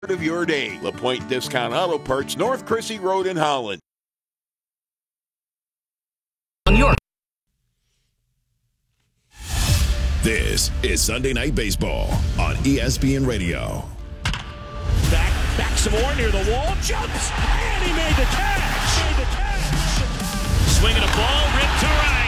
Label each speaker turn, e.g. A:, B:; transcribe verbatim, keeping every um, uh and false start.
A: of your day. LaPointe Discount Auto Parts, North Crissy Road in Holland.
B: New York.
C: This is Sunday Night Baseball on E S P N Radio.
D: Back, back some more near the wall, jumps, and he made the catch. Made the catch. Swinging a ball, ripped to right.